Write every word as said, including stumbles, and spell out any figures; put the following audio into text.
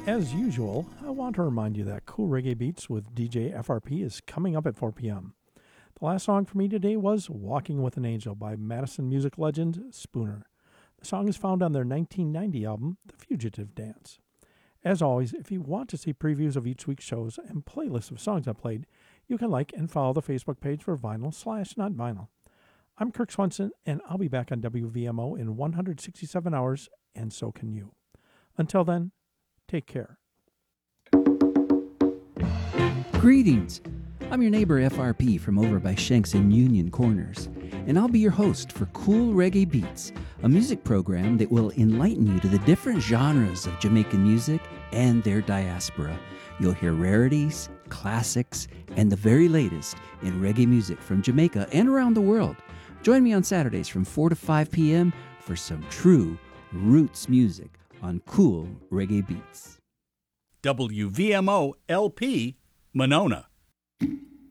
As usual, I want to remind you that Cool Reggae Beats with D J F R P is coming up at four p.m. The last song for me today was Walking with an Angel by Madison music legend Spooner. The song is found on their nineteen ninety album, The Fugitive Dance. As always, if you want to see previews of each week's shows and playlists of songs I played, you can like and follow the Facebook page for vinyl slash not vinyl. I'm Kirk Swenson, and I'll be back on W V M O in one hundred sixty-seven hours, and so can you. Until then, take care. Greetings. I'm your neighbor F R P from over by Shanks and Union Corners, and I'll be your host for Cool Reggae Beats, a music program that will enlighten you to the different genres of Jamaican music and their diaspora. You'll hear rarities, classics, and the very latest in reggae music from Jamaica and around the world. Join me on Saturdays from four to five p.m. for some true roots music on Cool Reggae Beats. W V M O L P, Monona.